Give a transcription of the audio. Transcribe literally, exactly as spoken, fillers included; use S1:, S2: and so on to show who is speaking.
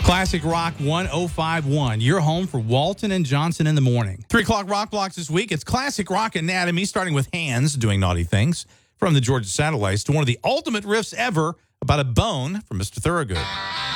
S1: Classic Rock one oh five point one. You're home for Walton and Johnson in the morning. Three o'clock rock blocks this week. It's Classic Rock Anatomy, starting with Hands doing naughty things from the Georgia Satellites to one of the ultimate riffs ever about a bone from Mister Thorogood.